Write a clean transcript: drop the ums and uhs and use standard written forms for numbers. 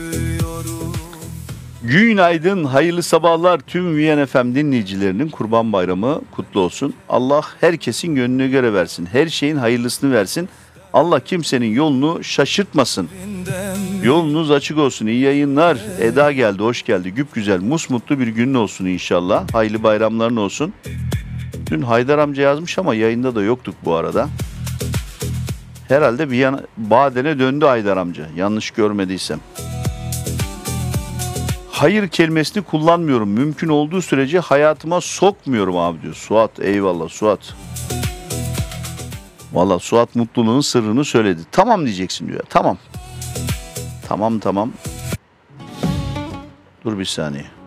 Günaydın, hayırlı sabahlar tüm VN FM dinleyicilerinin Kurban Bayramı kutlu olsun. Allah herkesin gönlüne göre versin, her şeyin hayırlısını versin. Allah kimsenin yolunu şaşırtmasın. Yolunuz açık olsun, iyi yayınlar. Eda geldi, hoş geldi. Güpgüzel, musmutlu bir gün olsun inşallah. Hayırlı bayramların olsun. Dün Haydar amca yazmış ama yayında da yoktuk bu arada. Herhalde bir Baden'e döndü Haydar amca, yanlış görmediysem. Hayır kelimesini kullanmıyorum. Mümkün olduğu sürece hayatıma sokmuyorum abi diyor. Suat, eyvallah Suat. Valla Suat mutluluğun sırrını söyledi. Tamam diyeceksin diyor. Tamam. Tamam. Dur bir saniye.